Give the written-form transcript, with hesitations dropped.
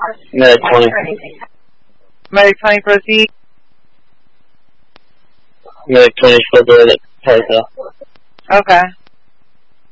Medic 20. Medic 20, proceed. Medic 20 still doing it. Okay.